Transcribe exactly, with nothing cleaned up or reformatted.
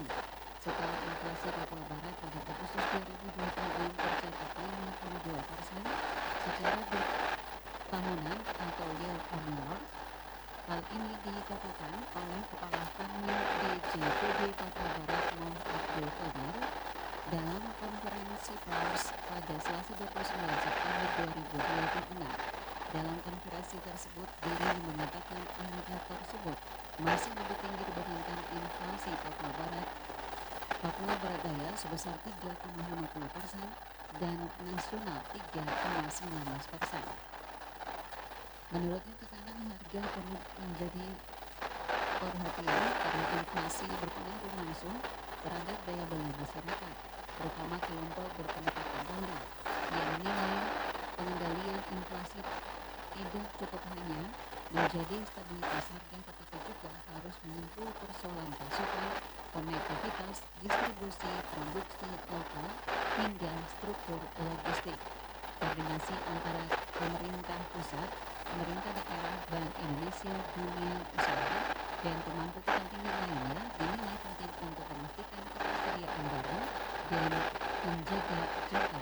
inflasi. Setelah inflasi Papua Barat pada Agustus dua ribu dua puluh enam tercatat lima koma dua persen secara bertahunan atau year on year. Hal ini dikatakan oleh Kepala Kanwil D J P B Papua Barat Moh Abdul Qadir dalam konferensi pers pada Selasa dua puluh sembilan September dua ribu dua puluh enam. Dalam konferensi tersebut, dirinya mengatakan angka tersebut masih lebih tinggi dibandingkan inflasi Papua Barat, Papua Barat Daya sebesar tiga koma lima puluh persen dan nasional tiga koma sembilan belas persen. Menurutnya tekanan harga perlu menjadi perhatian karena inflasi berpengaruh langsung terhadap daya beli masyarakat, terutama kelompok berpendapatan rendah. Ia menilai pengendalian inflasi tidak cukup hanya menjadi stabilitas harga, tetapi juga harus menyentuh persoalan pasokan, konektivitas, distribusi, produksi lokal, hingga struktur logistik. Koordinasi antara pemerintah pusat, pemerintah daerah, Bank Indonesia, dunia usaha, dan pemangku kepentingan lainnya dinilai penting untuk memastikan ketersediaan barang dan menjaga jangka